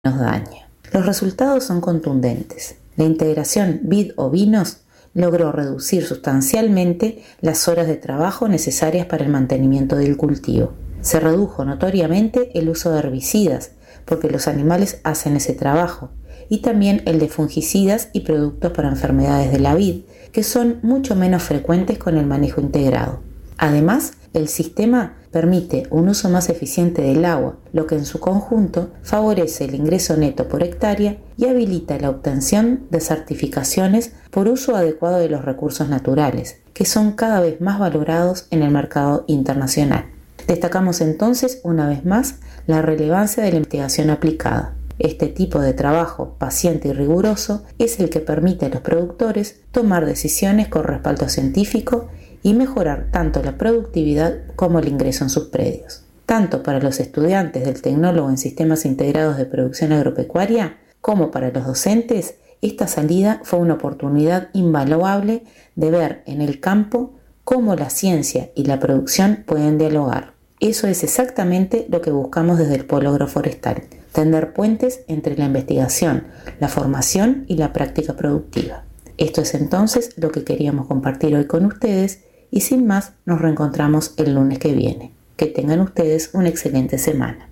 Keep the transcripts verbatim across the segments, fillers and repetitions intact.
nos daña. Los resultados son contundentes. La integración vid-ovinos logró reducir sustancialmente las horas de trabajo necesarias para el mantenimiento del cultivo. Se redujo notoriamente el uso de herbicidas, porque los animales hacen ese trabajo, y también el de fungicidas y productos para enfermedades de la vid, que son mucho menos frecuentes con el manejo integrado. Además, el sistema permite un uso más eficiente del agua, lo que en su conjunto favorece el ingreso neto por hectárea y habilita la obtención de certificaciones por uso adecuado de los recursos naturales, que son cada vez más valorados en el mercado internacional. Destacamos entonces una vez más la relevancia de la investigación aplicada. Este tipo de trabajo paciente y riguroso es el que permite a los productores tomar decisiones con respaldo científico y mejorar tanto la productividad como el ingreso en sus predios. Tanto para los estudiantes del tecnólogo en sistemas integrados de producción agropecuaria como para los docentes, esta salida fue una oportunidad invaluable de ver en el campo cómo la ciencia y la producción pueden dialogar. Eso es exactamente lo que buscamos desde el Polo Agroforestal, tender puentes entre la investigación, la formación y la práctica productiva. Esto es entonces lo que queríamos compartir hoy con ustedes y sin más nos reencontramos el lunes que viene. Que tengan ustedes una excelente semana.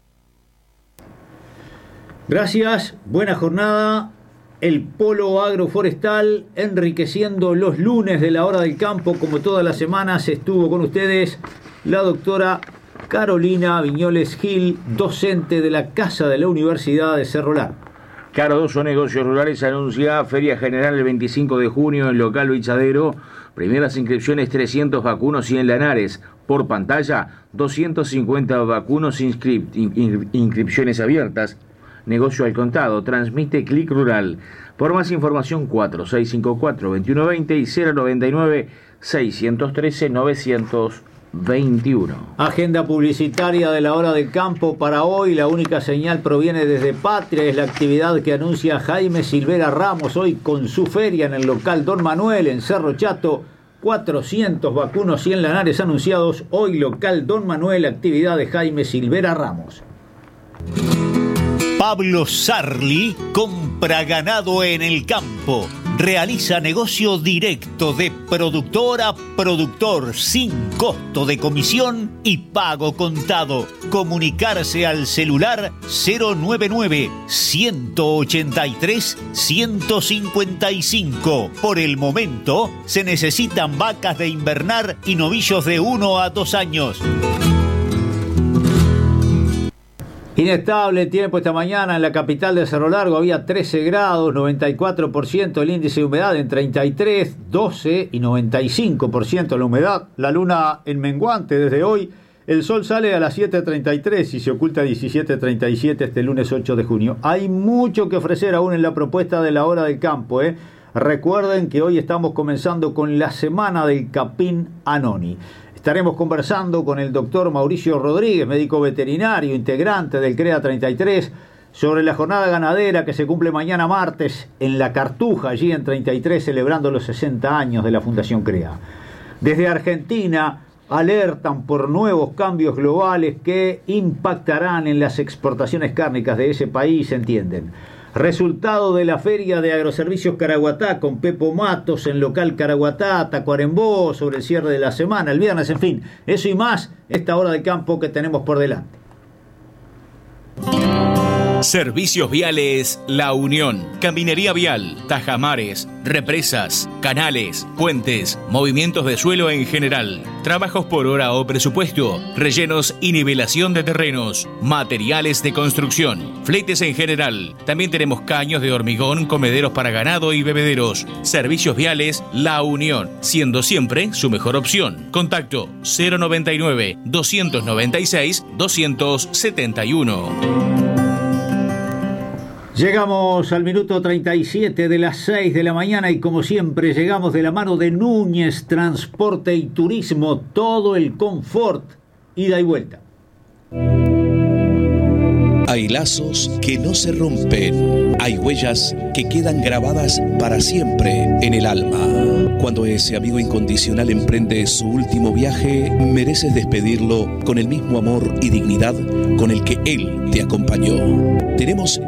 Gracias, buena jornada. El Polo Agroforestal enriqueciendo los lunes de la hora del campo, como todas las semanas estuvo con ustedes la doctora Carolina Viñoles Gil, docente de la Casa de la Universidad de Cerro Largo. Cardoso Negocios Rurales anuncia Feria General el veinticinco de junio en local Bichadero. Primeras inscripciones trescientos vacunos y en Lanares. Por pantalla doscientos cincuenta vacunos, inscrip- in- inscripciones abiertas. Negocio al contado. Transmite Clic Rural. Por más información cuatro seis cinco cuatro, dos uno dos cero y cero noventa y nueve, seiscientos trece, novecientos veintiuno. Agenda publicitaria de la hora del campo para hoy. La única señal proviene desde Patria. Es la actividad que anuncia Jaime Silvera Ramos hoy con su feria en el local Don Manuel en Cerro Chato. cuatrocientos vacunos y en Lanares anunciados hoy. Local Don Manuel, actividad de Jaime Silvera Ramos. Pablo Sarli compra ganado en el campo. Realiza negocio directo de productor a productor sin costo de comisión y pago contado. Comunicarse al celular cero noventa y nueve, ciento ochenta y tres, ciento cincuenta y cinco. Por el momento se necesitan vacas de invernar y novillos de uno a dos años. Inestable tiempo esta mañana en la capital de Cerro Largo, había trece grados, noventa y cuatro por ciento el índice de humedad en treinta y tres, doce y noventa y cinco por ciento la humedad. La luna en menguante desde hoy, el sol sale a las siete treinta y tres y se oculta a diecisiete treinta y siete este lunes ocho de junio. Hay mucho que ofrecer aún en la propuesta de la hora del campo, ¿eh? Recuerden que hoy estamos comenzando con la semana del Capín Anoni. Estaremos conversando con el doctor Mauricio Rodríguez, médico veterinario, integrante del CREA treinta y tres, sobre la jornada ganadera que se cumple mañana martes en La Cartuja, allí en treinta y tres, celebrando los sesenta años de la Fundación CREA. Desde Argentina alertan por nuevos cambios globales que impactarán en las exportaciones cárnicas de ese país, entienden. Resultado de la Feria de Agroservicios Caraguatá con Pepo Matos en local Caraguatá, Tacuarembó, sobre el cierre de la semana, el viernes, en fin, eso y más, esta hora de campo que tenemos por delante. Servicios Viales La Unión. Caminería vial, tajamares, represas, canales, puentes, movimientos de suelo en general, trabajos por hora o presupuesto, rellenos y nivelación de terrenos, materiales de construcción, fletes en general. También tenemos caños de hormigón, comederos para ganado y bebederos. Servicios Viales La Unión, siendo siempre su mejor opción. Contacto cero noventa y nueve, doscientos noventa y seis, doscientos setenta y uno. Llegamos al minuto treinta y siete de las seis de la mañana y como siempre llegamos de la mano de Núñez Transporte y Turismo, todo el confort, ida y vuelta. Hay lazos que no se rompen, hay huellas que quedan grabadas para siempre en el alma. Cuando ese amigo incondicional emprende su último viaje, mereces despedirlo con el mismo amor y dignidad con el que él te acompañó. Tenemos